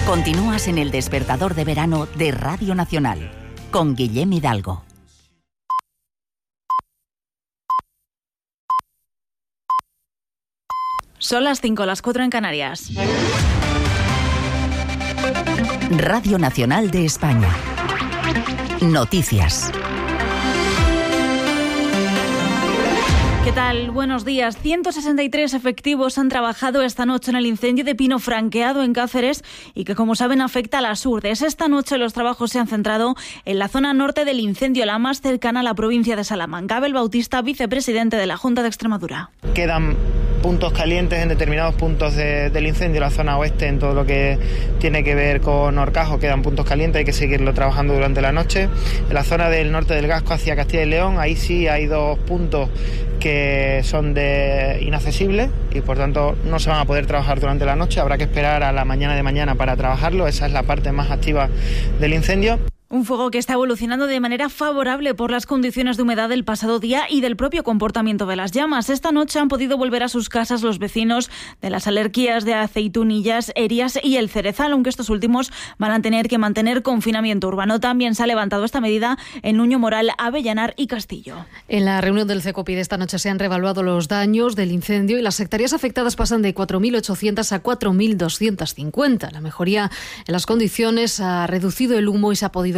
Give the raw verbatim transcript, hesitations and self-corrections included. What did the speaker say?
Continúas en el despertador de verano de Radio Nacional, con Guillem Hidalgo. Son las cinco, las cuatro en Canarias. Radio Nacional de España. Noticias. ¿Qué tal? Buenos días. ciento sesenta y tres efectivos han trabajado esta noche en el incendio de Pino Franqueado en Cáceres y que, como saben, afecta a las Urdes. Esta noche los trabajos se han centrado en la zona norte del incendio, la más cercana a la provincia de Salamanca. Abel Bautista, vicepresidente de la Junta de Extremadura. Quedan puntos calientes en determinados puntos de, del incendio, la zona oeste, en todo lo que tiene que ver con Horcajo, quedan puntos calientes, hay que seguirlo trabajando durante la noche. En la zona del norte del Gasco hacia Castilla y León, ahí sí hay dos puntos que son de inaccesibles y por tanto no se van a poder trabajar durante la noche, habrá que esperar a la mañana de mañana para trabajarlo, esa es la parte más activa del incendio. Un fuego que está evolucionando de manera favorable por las condiciones de humedad del pasado día y del propio comportamiento de las llamas. Esta noche han podido volver a sus casas los vecinos de las Alerquías de Aceitunillas, Erías y El Cerezal, aunque estos últimos van a tener que mantener confinamiento urbano. También se ha levantado esta medida en Nuño Moral, Avellanar y Castillo. En la reunión del CECOPI de esta noche se han reevaluado los daños del incendio y las hectáreas afectadas pasan de cuatro mil ochocientas a cuatro mil doscientas cincuenta. La mejoría en las condiciones ha reducido el humo y se ha podido